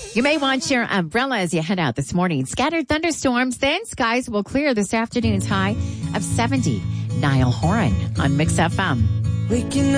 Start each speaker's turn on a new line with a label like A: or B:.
A: You may want your umbrella as you head out this morning. Scattered thunderstorms, then skies will clear this afternoon's high of 70. Niall Horan on Mix FM.
B: Waking